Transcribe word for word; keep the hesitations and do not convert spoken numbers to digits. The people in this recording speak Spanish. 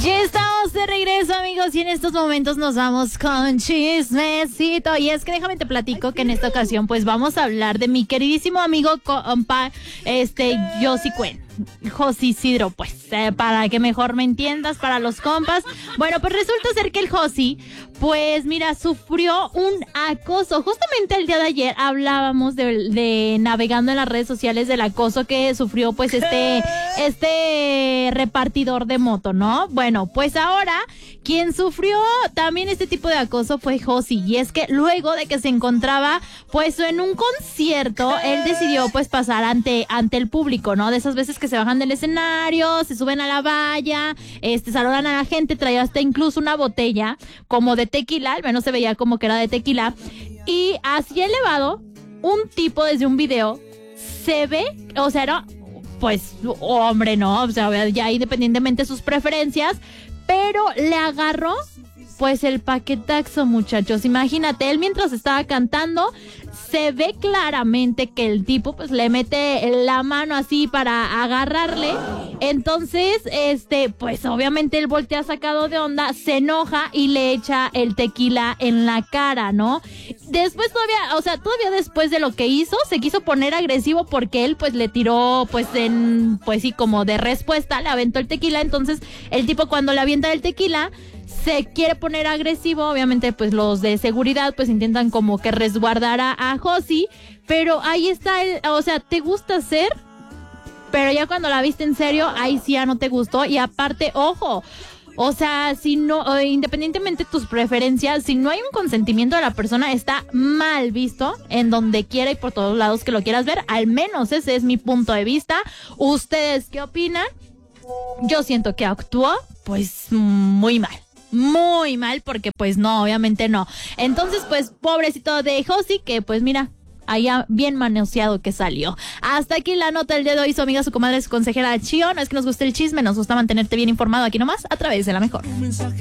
Ya estamos de regreso, amigos, y en estos momentos nos vamos con chismecito. Y es que déjame te platico que en esta ocasión pues vamos a hablar de mi queridísimo amigo compa, este, Josi Cuen. Josi Isidro, pues, eh, para que mejor me entiendas, para los compas. Bueno, pues resulta ser que el Josi, pues mira, sufrió un acoso. Justamente el día de ayer hablábamos de, de navegando en las redes sociales del acoso que sufrió pues este, este repartidor de moto, ¿no? Bueno, pues ahora quien sufrió también este tipo de acoso fue Josi. Y es que luego de que se encontraba pues en un concierto, él decidió pues pasar ante, ante el público, ¿no? De esas veces que se bajan del escenario, se suben a la valla, este, saludan a la gente, traía hasta incluso una botella como de tequila, al menos se veía como que era de tequila, y así elevado, un tipo desde un video se ve, o sea, era, pues, hombre, ¿no? O sea, ya independientemente de sus preferencias, pero le agarró, pues, el paquetaxo, muchachos. Imagínate, él mientras estaba cantando, se ve claramente que el tipo pues le mete la mano así para agarrarle. Entonces, este, pues obviamente él voltea sacado de onda, se enoja y le echa el tequila en la cara, ¿no? Después todavía, o sea, todavía después de lo que hizo, se quiso poner agresivo porque él pues le tiró pues en, pues sí, como de respuesta, le aventó el tequila. Entonces, el tipo cuando le avienta el tequila, se quiere poner agresivo. Obviamente pues los de seguridad pues intentan como que resguardar a, a Josi, pero ahí está el, o sea, te gusta hacer, pero ya cuando la viste en serio, ahí sí ya no te gustó. Y aparte, ojo, o sea, si no, independientemente de tus preferencias, si no hay un consentimiento de la persona, está mal visto en donde quiera y por todos lados que lo quieras ver. Al menos ese es mi punto de vista. ¿Ustedes qué opinan? Yo siento que actuó pues muy mal. Muy mal, porque pues no, obviamente no. Entonces pues pobrecito de Josi, que pues mira, allá bien manoseado que salió. Hasta aquí la nota del día de hoy. Su amiga, su comadre, su consejera Chio. No es que nos guste el chisme, nos gusta mantenerte bien informado aquí nomás a través de La Mejor.